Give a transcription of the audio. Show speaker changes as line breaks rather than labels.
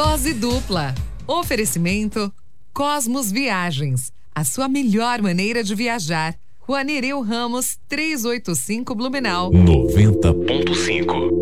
Dose dupla. Oferecimento Cosmos Viagens. A sua melhor maneira de viajar. Rua Nereu Ramos, 385 Blumenau.
90.5